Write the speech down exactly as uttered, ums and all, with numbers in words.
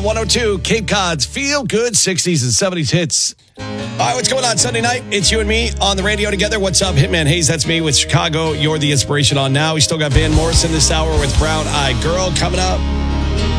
one oh two, Cape Cod's Feel Good sixties and seventies hits. All right, what's going on Sunday night? It's you and me on the radio together. What's up, Hitman Hayes? That's me with Chicago. You're the inspiration on now. We still got Van Morrison this hour with Brown Eyed Girl coming up.